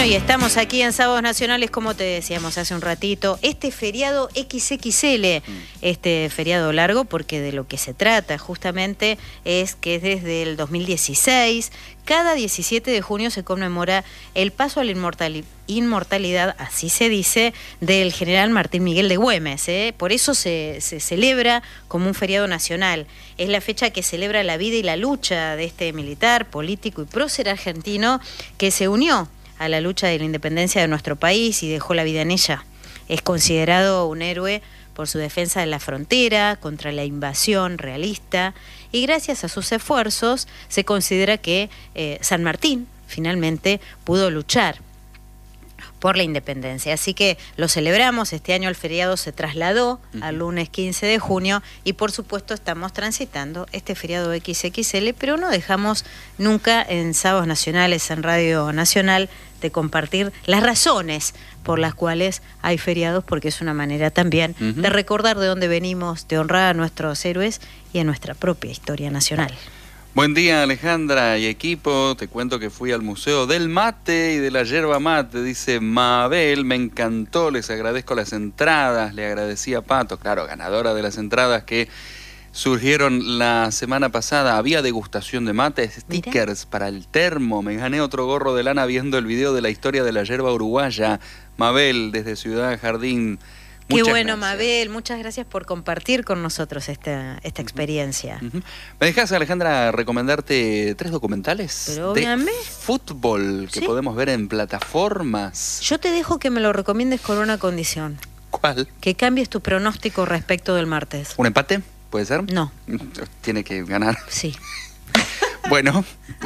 y estamos aquí en Sábados Nacionales, como te decíamos hace un ratito, este feriado XXL, este feriado largo, porque de lo que se trata justamente es que desde el 2016, cada 17 de junio se conmemora el paso a la inmortalidad, así se dice, del general Martín Miguel de Güemes, ¿eh? Por eso se celebra como un feriado nacional. Es la fecha que celebra la vida y la lucha de este militar, político y prócer argentino que se unió a la lucha de la independencia de nuestro país y dejó la vida en ella. Es considerado un héroe por su defensa de la frontera, contra la invasión realista, y gracias a sus esfuerzos se considera que San Martín finalmente pudo luchar por la independencia. Así que lo celebramos, este año el feriado se trasladó al lunes 15 de junio y por supuesto estamos transitando este feriado XXL, pero no dejamos nunca en Sábados Nacionales, en Radio Nacional, de compartir las razones por las cuales hay feriados, porque es una manera también de recordar de dónde venimos, de honrar a nuestros héroes y a nuestra propia historia nacional. Buen día, Alejandra y equipo. Te cuento que fui al Museo del Mate y de la Yerba Mate, dice Mabel. Me encantó, les agradezco las entradas. Le agradecí a Pato, claro, ganadora de las entradas que surgieron la semana pasada. Había degustación de mate, stickers para el termo. Me gané otro gorro de lana viendo el video de la historia de la yerba uruguaya. Mabel, desde Ciudad Jardín. Qué bueno, gracias. Mabel, muchas gracias por compartir con nosotros esta experiencia. ¿Me dejas, Alejandra, recomendarte 3 documentales de fútbol que podemos ver en plataformas? Yo te dejo que me lo recomiendes con una condición. ¿Cuál? Que cambies tu pronóstico respecto del martes. ¿Un empate? ¿Puede ser? No. Tiene que ganar. Sí. Bueno,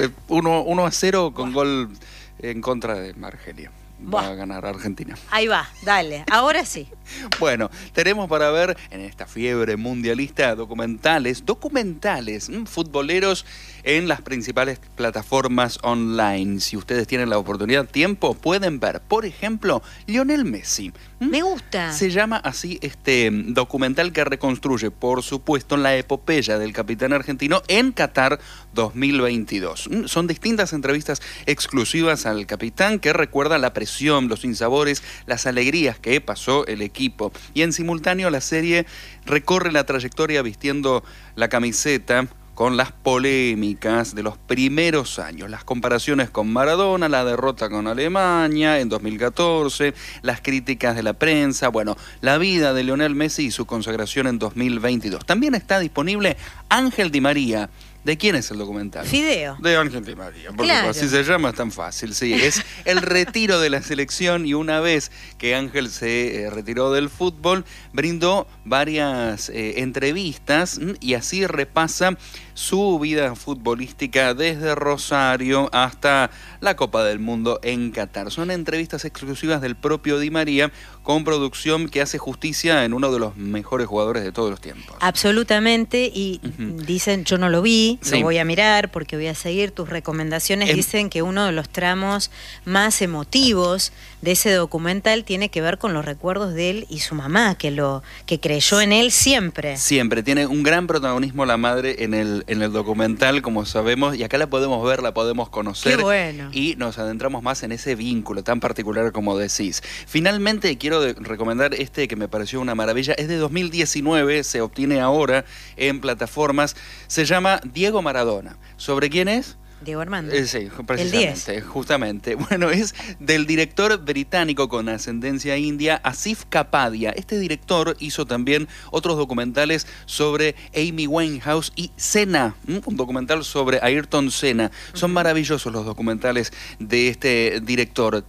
1-0 con gol en contra de Argelia. Va a ganar Argentina. Ahí va, dale, ahora sí. Bueno, tenemos para ver en esta fiebre mundialista documentales futboleros en las principales plataformas online. Si ustedes tienen la oportunidad, tiempo, pueden ver, por ejemplo, Lionel Messi. Me gusta. Se llama así este documental que reconstruye, por supuesto, la epopeya del capitán argentino en Qatar 2022. Son distintas entrevistas exclusivas al capitán que recuerda la presión, los sinsabores, las alegrías que pasó el equipo. Y en simultáneo la serie recorre la trayectoria vistiendo la camiseta con las polémicas de los primeros años, las comparaciones con Maradona, la derrota con Alemania en 2014, las críticas de la prensa, bueno, la vida de Lionel Messi y su consagración en 2022. También está disponible Ángel Di María. ¿De quién es el documental? Fideo. De Ángel Di María. Porque claro. Así se llama, es tan fácil. Sí, es el retiro de la selección y una vez que Ángel se retiró del fútbol, brindó varias entrevistas y así repasa su vida futbolística desde Rosario hasta la Copa del Mundo en Qatar. Son entrevistas exclusivas del propio Di María con producción que hace justicia en uno de los mejores jugadores de todos los tiempos. Absolutamente, y dicen, yo no lo vi, lo voy a mirar porque voy a seguir tus recomendaciones. Dicen que uno de los tramos más emotivos de ese documental tiene que ver con los recuerdos de él y su mamá, que creyó en él siempre. Siempre, tiene un gran protagonismo la madre en el documental, como sabemos, y acá la podemos ver, la podemos conocer. Qué bueno. Y nos adentramos más en ese vínculo tan particular como decís. Finalmente quiero recomendar este que me pareció una maravilla, es de 2019, se obtiene ahora en plataformas, se llama Diego Maradona. ¿Sobre quién es? Diego Armando. Sí, precisamente, justamente. Bueno, es del director británico con ascendencia india, Asif Kapadia. Este director hizo también otros documentales sobre Amy Winehouse y Senna, un documental sobre Ayrton Senna. Son maravillosos los documentales de este director.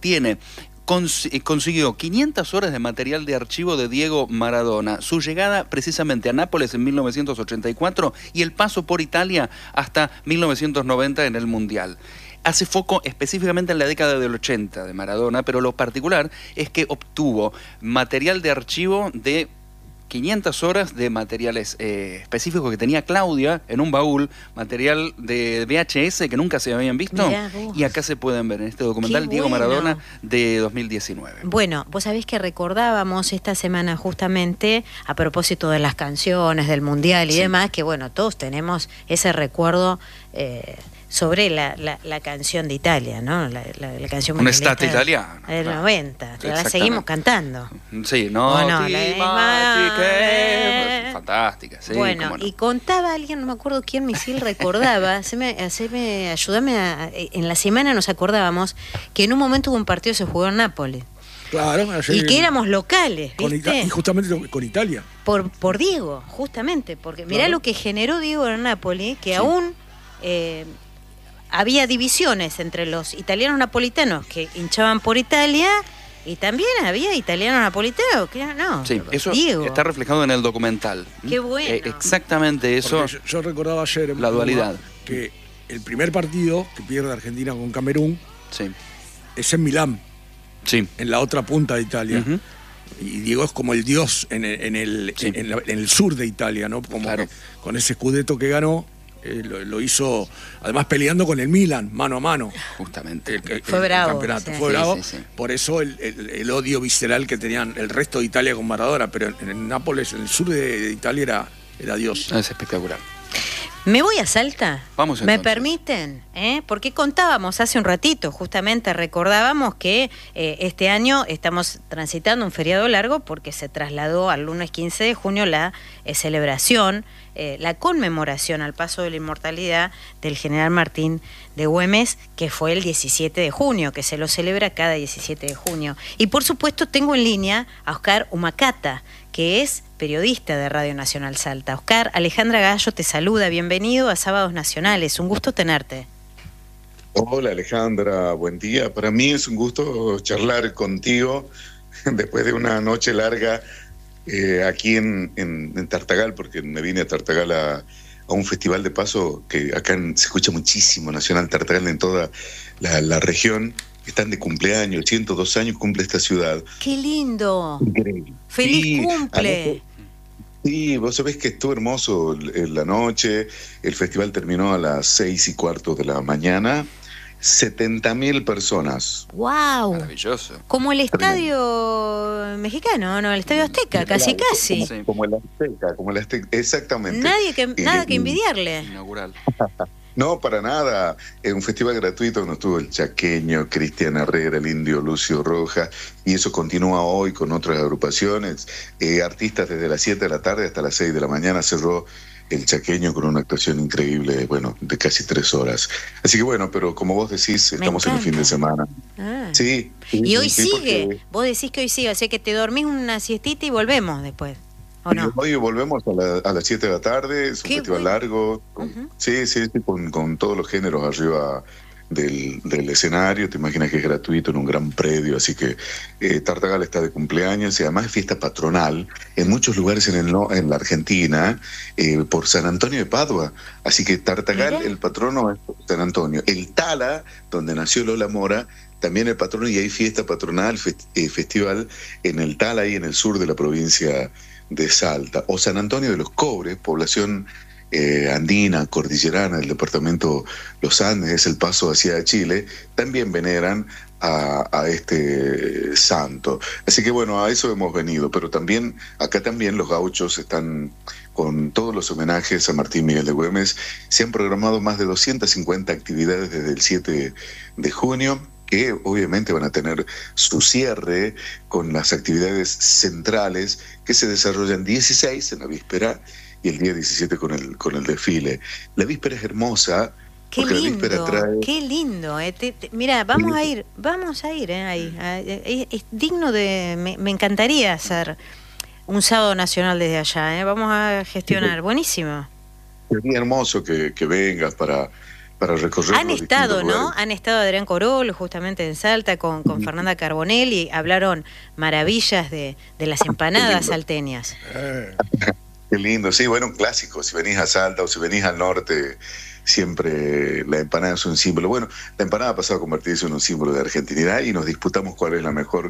Consiguió 500 horas de material de archivo de Diego Maradona, su llegada precisamente a Nápoles en 1984 y el paso por Italia hasta 1990 en el Mundial. Hace foco específicamente en la década del 80 de Maradona, pero lo particular es que obtuvo material de archivo de 500 horas de materiales específicos que tenía Claudia en un baúl, material de VHS que nunca se habían visto. Y acá se pueden ver en este documental Diego Maradona de 2019. Bueno, vos sabés que recordábamos esta semana justamente a propósito de las canciones del Mundial y demás, que bueno, todos tenemos ese recuerdo sobre la canción de Italia, ¿no? La canción un estate italiano. del 90. La seguimos cantando. Sí, no, fantástica, sí. Bueno, y contaba alguien, no me acuerdo quién, Misil recordaba, ayúdame, en la semana nos acordábamos que en un momento hubo un partido que se jugó en Nápoles. Claro, y que éramos locales, ¿viste? Y justamente con Italia. Por Diego, justamente, porque mirá lo que generó Diego en Nápoles, que aún había divisiones entre los italianos napolitanos que hinchaban por Italia y también había italianos napolitanos que no. Sí, eso Diego. está reflejado en el documental. Qué bueno. Exactamente eso. Yo recordaba ayer la dualidad. Que el primer partido que pierde Argentina con Camerún es en Milán. Sí. En la otra punta de Italia. Y Diego es como el dios en el sur de Italia, ¿no? Como que con ese scudetto que ganó, lo hizo, además peleando con el Milan, mano a mano. Justamente. Fue bravo. Campeonato. Fue bravo. Por eso el odio visceral que tenían el resto de Italia con Maradona, pero en Nápoles, en el sur de Italia, era Dios. Es espectacular. ¿Me voy a Salta? Vamos entonces. ¿Me permiten? Porque contábamos hace un ratito, justamente recordábamos que este año estamos transitando un feriado largo porque se trasladó al lunes 15 de junio la celebración, la conmemoración al paso de la inmortalidad del general Martín de Güemes, que fue el 17 de junio, que se lo celebra cada 17 de junio. Y por supuesto tengo en línea a Oscar Humacata, que es periodista de Radio Nacional Salta. Oscar, Alejandra Gallo te saluda, bienvenido a Sábados Nacionales, un gusto tenerte. Hola Alejandra, buen día. Para mí es un gusto charlar contigo después de una noche larga aquí en Tartagal, porque me vine a Tartagal a un festival de paso que acá se escucha muchísimo, Nacional Tartagal en toda la región. Están de cumpleaños, 102 años cumple esta ciudad. ¡Qué lindo! Increíble. ¡Feliz cumple! Sí, vos sabés que estuvo hermoso la noche, el festival terminó a las 6:15 de la mañana, 70.000 personas. ¡Wow! Maravilloso. Como el estadio mexicano, ¿no? El estadio Azteca, casi. Como el Azteca, exactamente. Nada que envidiarle. Inaugural. No, para nada. En un festival gratuito donde estuvo el chaqueño, Cristian Herrera, el indio Lucio Rojas, y eso continúa hoy con otras agrupaciones. Artistas desde las 7 de la tarde hasta las 6 de la mañana cerró el chaqueño con una actuación increíble, bueno, de casi 3 horas. Así que bueno, pero como vos decís, estamos en el fin de semana. Sí. Y hoy sigue. Porque Vos decís que hoy sigue, o sea que te dormís una siestita y volvemos después. ¿O no? Hoy volvemos a las 7 de la tarde, es un festival largo. Sí, con todos los géneros arriba del escenario. Te imaginas que es gratuito en un gran predio, así que Tartagal está de cumpleaños y además es fiesta patronal en muchos lugares en la Argentina por San Antonio de Padua. Así que Tartagal, el patrono es San Antonio. El Tala, donde nació Lola Mora, también el patrono, y hay fiesta patronal, festival en el Tala, ahí en el sur de la provincia de Salta. O San Antonio de los Cobres, población andina, cordillerana del departamento Los Andes, es el paso hacia Chile, también veneran a este santo. Así que bueno, a eso hemos venido, pero también, acá también los gauchos están con todos los homenajes a Martín Miguel de Güemes. Se han programado más de 250 actividades desde el 7 de junio, que obviamente van a tener su cierre con las actividades centrales que se desarrollan 16 en la víspera y el día 17 con el desfile. La víspera es hermosa. Qué porque lindo, la víspera trae... qué lindo. Mira, vamos a ir ahí. Es digno de... Me encantaría hacer un sábado nacional desde allá. Vamos a gestionar. Buenísimo. Sería hermoso que vengas para recorrer. Han estado, ¿no? Han estado Adrián Corol justamente en Salta con Fernanda Carbonell y hablaron maravillas de las empanadas salteñas. Qué lindo, sí, bueno, un clásico. Si venís a Salta o si venís al norte, siempre la empanada es un símbolo. Bueno, la empanada ha pasado a convertirse en un símbolo de argentinidad y nos disputamos cuál es la mejor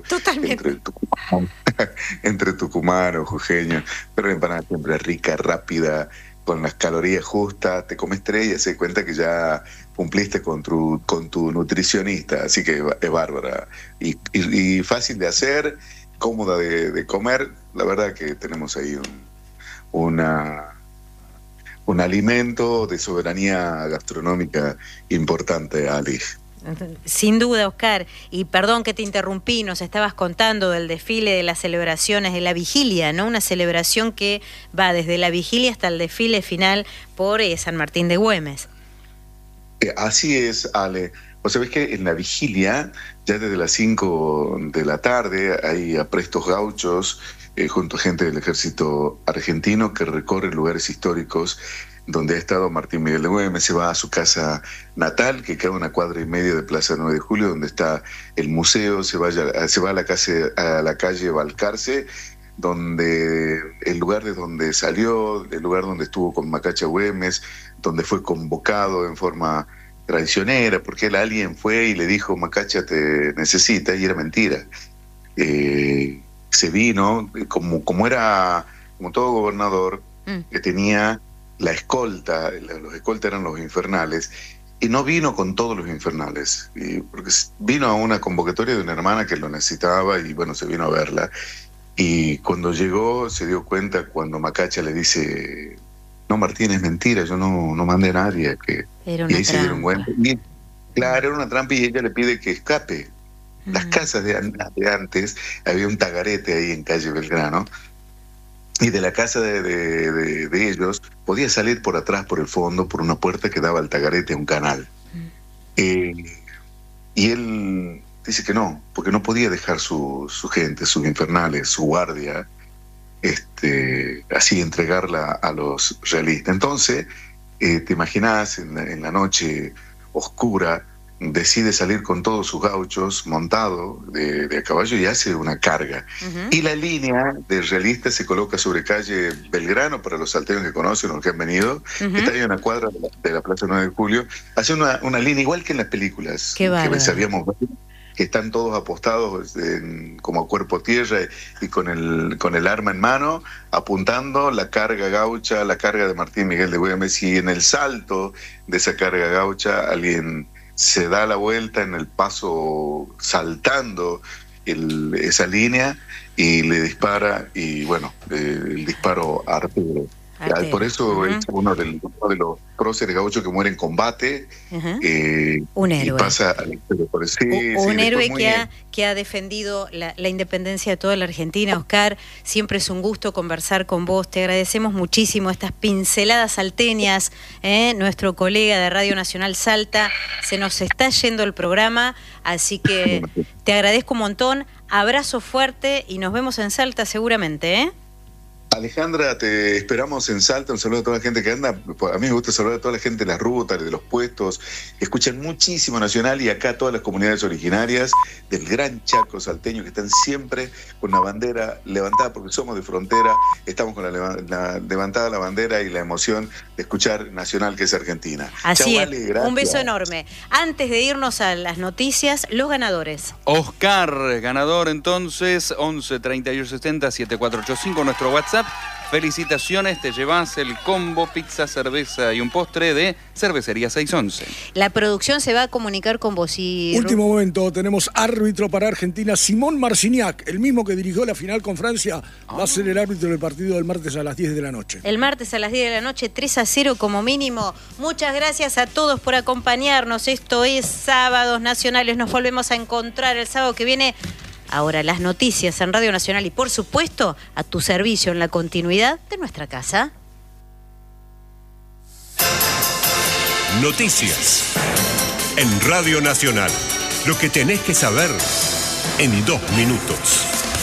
entre tucumanos, jujeños. Pero la empanada siempre es rica, rápida, con las calorías justas, te comes 3 y se cuenta que ya cumpliste con tu nutricionista, así que es bárbara y fácil de hacer, cómoda de comer. La verdad que tenemos ahí un alimento de soberanía gastronómica importante, Ali. Sin duda, Oscar, y perdón que te interrumpí, nos estabas contando del desfile de las celebraciones de la vigilia, ¿no? Una celebración que va desde la vigilia hasta el desfile final por San Martín de Güemes. Así es, Ale. Vos sabés que en la vigilia, ya desde las 5 de la tarde, hay aprestos gauchos junto a gente del ejército argentino que recorre lugares históricos donde ha estado Martín Miguel de Güemes. Se va a su casa natal, que queda a 1,5 cuadras de Plaza 9 de Julio, donde está el museo. Se va a la calle Balcarce, donde el lugar de donde salió, el lugar donde estuvo con Macacha Güemes, donde fue convocado en forma traicionera, porque alguien fue y le dijo: Macacha te necesita, y era mentira. Se vino, como todo gobernador, que tenía la escolta, los escoltas eran los infernales, y no vino con todos los infernales, porque vino a una convocatoria de una hermana que lo necesitaba, y bueno, se vino a verla, y cuando llegó se dio cuenta cuando Macacha le dice: no, Martín, es mentira, yo no mandé a nadie. Y ahí se dieron cuenta. Y, claro, era una trampa, y ella le pide que escape. Las casas de antes, había un tagarete ahí en calle Belgrano, y de la casa de ellos podía salir por atrás, por el fondo, por una puerta que daba al tagarete, a un canal. Y él dice que no, porque no podía dejar su gente, sus infernales, su guardia, así entregarla a los realistas. Entonces, te imaginás, en la noche oscura, decide salir con todos sus gauchos montado de a caballo y hace una carga. Y la línea de realistas se coloca sobre calle Belgrano, para los salteños que conocen o que han venido, está ahí a 1 cuadra de la Plaza 9 de Julio. Hace una línea igual que en las películas que sabíamos ver, que están todos apostados como a cuerpo tierra y con el arma en mano, apuntando la carga gaucha, la carga de Martín Miguel de Güemes, y en el salto de esa carga gaucha alguien se da la vuelta en el paso, saltando esa línea, y le dispara, y bueno, el disparo artero. Por eso es uno de los próceres gauchos que muere en combate. Un héroe. Y pasa a la historia. Un héroe que ha defendido la independencia de toda la Argentina. Oscar, siempre es un gusto conversar con vos. Te agradecemos muchísimo estas pinceladas salteñas. Nuestro colega de Radio Nacional Salta, se nos está yendo el programa, así que te agradezco un montón. Abrazo fuerte y nos vemos en Salta seguramente, Alejandra, te esperamos en Salta. Un saludo a toda la gente que anda. A mí me gusta saludar a toda la gente de las rutas, de los puestos. Escuchan muchísimo Nacional, y acá todas las comunidades originarias del Gran Chaco salteño, que están siempre con la bandera levantada, porque somos de frontera. Estamos con levantada la bandera y la emoción de escuchar Nacional, que es Argentina. Así es. Un beso enorme. Antes de irnos a las noticias, los ganadores. Oscar, ganador entonces, 11 38 70 7485, nuestro WhatsApp. Felicitaciones, te llevas el combo pizza, cerveza y un postre de Cervecería 611. La producción se va a comunicar con vos y... Último momento, tenemos árbitro para Argentina, Simón Marciniak, el mismo que dirigió la final con Francia, va a ser el árbitro del partido del martes a las 10 de la noche. El martes a las 10 de la noche, 3-0 como mínimo. Muchas gracias a todos por acompañarnos. Esto es Sábados Nacionales. Nos volvemos a encontrar el sábado que viene. Ahora las noticias en Radio Nacional y, por supuesto, a tu servicio en la continuidad de nuestra casa. Noticias en Radio Nacional. Lo que tenés que saber en 2 minutos.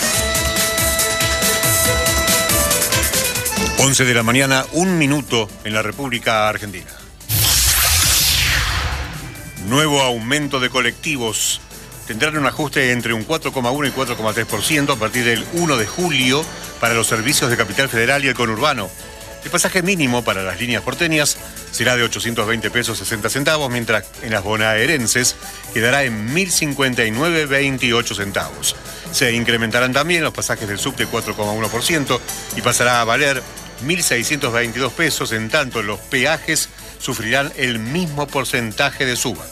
11 de la mañana, 1 minuto en la República Argentina. Nuevo aumento de colectivos. Tendrán un ajuste entre un 4,1 y 4,3% a partir del 1 de julio para los servicios de Capital Federal y el conurbano. El pasaje mínimo para las líneas porteñas será de 820 pesos 60 centavos, mientras en las bonaerenses quedará en 1.059,28 centavos. Se incrementarán también los pasajes del subte 4,1% y pasará a valer 1.622 pesos, en tanto los peajes sufrirán el mismo porcentaje de suba.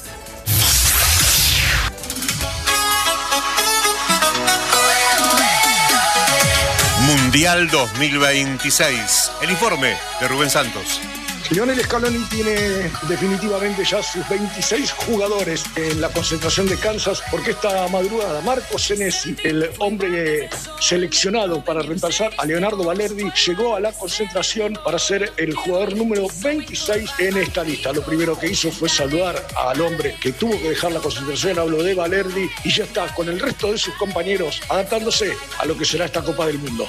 Mundial 2026. El informe de Rubén Santos. Lionel Scaloni tiene definitivamente ya sus 26 jugadores en la concentración de Kansas, porque esta madrugada Marco Senesi, el hombre seleccionado para reemplazar a Leonardo Balerdi, llegó a la concentración para ser el jugador número 26 en esta lista. Lo primero que hizo fue saludar al hombre que tuvo que dejar la concentración, hablo de Balerdi, y ya está con el resto de sus compañeros adaptándose a lo que será esta Copa del Mundo.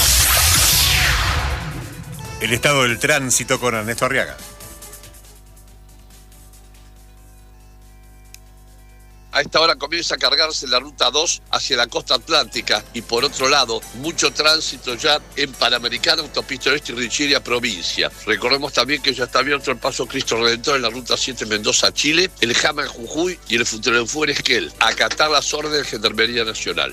El estado del tránsito con Ernesto Arriaga. A esta hora comienza a cargarse la ruta 2 hacia la costa atlántica y por otro lado, mucho tránsito ya en Panamericana, Autopista Oeste y Richiria, provincia. Recordemos también que ya está abierto el paso Cristo Redentor en la ruta 7 Mendoza-Chile, el Jama en Jujuy y el Futrelefú en Esquel. Acatar las órdenes de Gendarmería Nacional.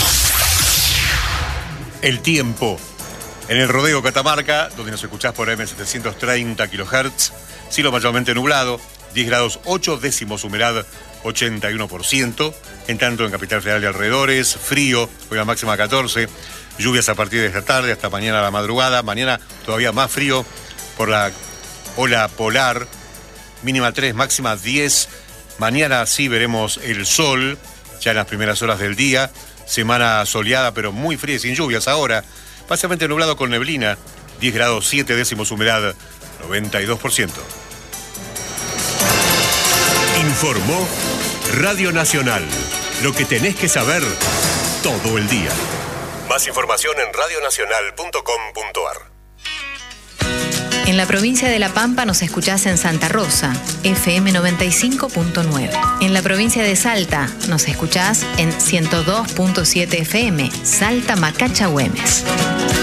El tiempo. En el Rodeo Catamarca, donde nos escuchás por M730 kHz, cielo mayormente nublado, 10 grados 8 décimos, humedad 81%. En tanto, en Capital Federal y alrededores, frío, hoy la máxima 14, lluvias a partir de esta tarde hasta mañana a la madrugada. Mañana todavía más frío por la ola polar, mínima 3, máxima 10. Mañana sí veremos el sol, ya en las primeras horas del día. Semana soleada, pero muy fría y sin lluvias ahora. Básicamente nublado con neblina, 10 grados 7 décimos, humedad 92%. Informó Radio Nacional. Lo que tenés que saber todo el día. Más información en radionacional.com.ar. En la provincia de La Pampa nos escuchás en Santa Rosa, FM 95.9. En la provincia de Salta nos escuchás en 102.7 FM, Salta Macacha Güemes.